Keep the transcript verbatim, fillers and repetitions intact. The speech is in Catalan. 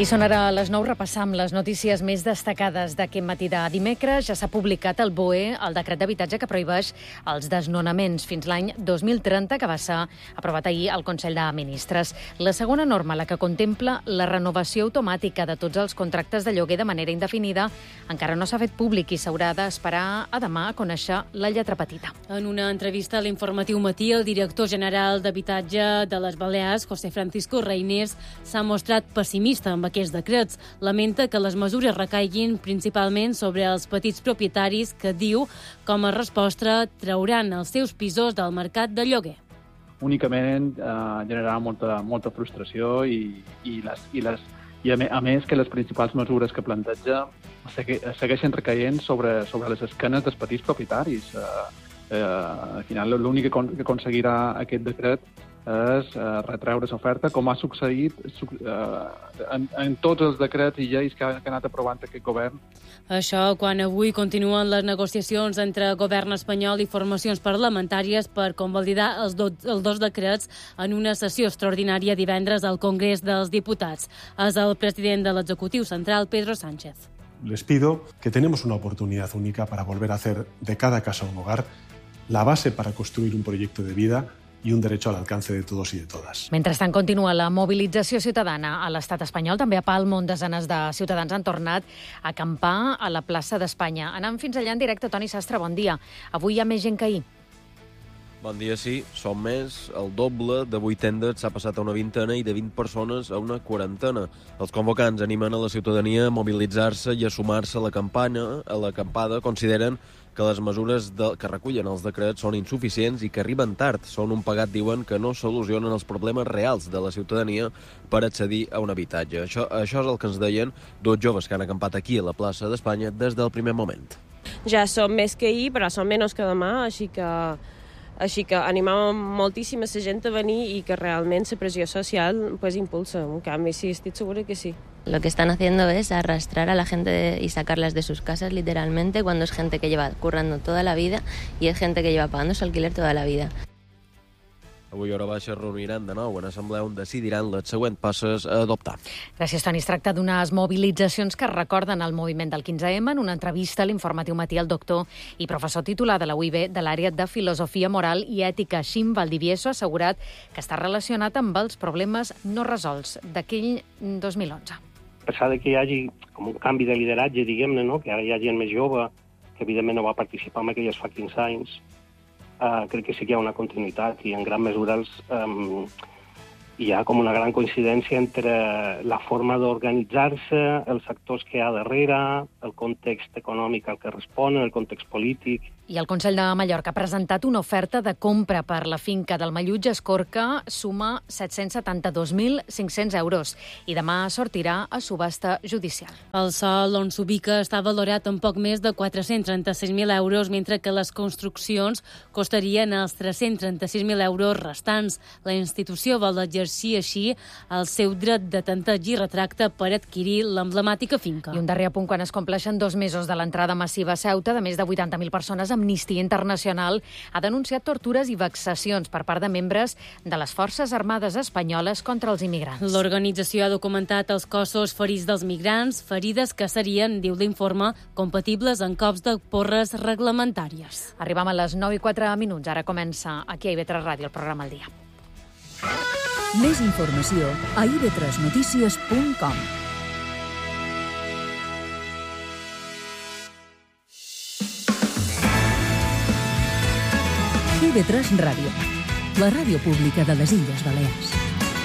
I són ara a les nou, repassam les notícies més destacades d'aquest matí de dimecres. Ja s'ha publicat al B O E el decret d'habitatge que prohibeix els desnonaments fins l'any dos mil trenta, que va ser aprovat ahir al Consell de Ministres. La segona norma, la que contempla la renovació automàtica de tots els contractes de lloguer de manera indefinida, encara no s'ha fet públic i s'haurà d'esperar a demà a conèixer la lletra petita. En una entrevista a l'Informatiu Matí, el director general d'Habitatge de les Balears, José Francisco Reynés, s'ha mostrat pessimista amb aquests decrets. Lamenta que les mesures recaiguin principalment sobre els petits propietaris que, diu, com a resposta trauran els seus pisos del mercat de lloguer. Únicament eh, generarà molta, molta frustració i, i, les, i, les, i a, me, a més que les principals mesures que planteja segui, segueixen recaient sobre, sobre les esquenes dels petits propietaris. Eh, eh, al final, l'únic que, con, que aconseguirà aquest decret és eh, retreure l'oferta, com ha succeït eh, en, en tots els decrets i lleis que ha, que ha anat aprovant aquest govern. Això quan avui continuen les negociacions entre govern espanyol i formacions parlamentàries per convalidar els, do, els dos decrets en una sessió extraordinària divendres al Congrés dels Diputats. És el president de l'executiu central, Pedro Sánchez. Les pido que tenemos una oportunidad única para volver a hacer de cada casa un hogar, la base para construir un proyecto de vida i un dret al alcance de tots i de totes. Mentrestant, continua la mobilització ciutadana a l'estat espanyol. També a Palma, on desenes de ciutadans han tornat a acampar a la plaça d'Espanya. Anant fins allà en directe, Toni Sastre, bon dia. Avui hi ha més gent que ahir. Bon dia, sí. Som més. El doble de vuit tendes s'ha passat a una vintena i de vint persones a una quarantena. Els convocants animen a la ciutadania a mobilitzar-se i a sumar-se a la campanya. A l'acampada consideren que les mesures de, que recullen els decrets són insuficients i que arriben tard. Són un pagat, diuen, que no solucionen els problemes reals de la ciutadania per accedir a un habitatge. Això, això és el que ens deien dos joves que han acampat aquí a la plaça d'Espanya des del primer moment. Ja som més que ahir, però som menys que demà, així que, així que animàvem moltíssima la gent a venir i que realment la pressió social pues, impulsa un canvi. Sí, estic segura que sí. Lo que están haciendo es arrastrar a la gente de, y sacarlas de sus casas, literalmente, cuando es gente que lleva currando toda la vida y es gente que lleva pagando su alquiler toda la vida. Avui a hora baixa reuniran de nou en assemblea on decidiran les següents passes a adoptar. Gràcies, Toni. Es tracta d'unes mobilitzacions que recorden el moviment del quinze ema. En una entrevista a l'Informatiu Matí, el doctor i professor titular de la U I B de l'àrea de Filosofia Moral i Ètica, Xim Valdivieso, ha assegurat que està relacionat amb els problemes no resolts d'aquell dos mil onze. A pesar de que hi hagi com un canvi de lideratge, diguem-ne, no? Que ara hi ha gent més jove, que evidentment no va participar en aquelles fa quinze anys, Uh, crec que sí que hi ha una continuïtat i en gran mesura els, um, hi ha com una gran coincidència entre la forma d'organitzar-se, els actors que hi ha darrere, el context econòmic al que responen, el context polític. I el Consell de Mallorca ha presentat una oferta de compra per la finca del Mallutge Escorca, suma set-cents setanta-dos mil cinc-cents euros i demà sortirà a subhasta judicial. El sòl on s'ubica està valorat en poc més de quatre-cents trenta-sis mil euros, mentre que les construccions costarien els tres-cents trenta-sis mil euros restants. La institució vol exercir així el seu dret de tanteig i retracte per adquirir l'emblemàtica finca. I un darrer apunt, quan es compleixen dos mesos de l'entrada massiva a Ceuta de més de vuitanta mil persones, Amnistia Internacional ha denunciat tortures i vexacions per part de membres de les Forces Armades espanyoles contra els immigrants. L'organització ha documentat els cossos ferits dels migrants, ferides que serien, diu l'informe, compatibles amb cops de porres reglamentàries. Arribam a les nou i quatre minuts. Ara comença aquí a I V tres Ràdio, el programa El Dia. Més informació a i ve tres notícies punt com. I ve tres Ràdio, la ràdio pública de les Illes Balears.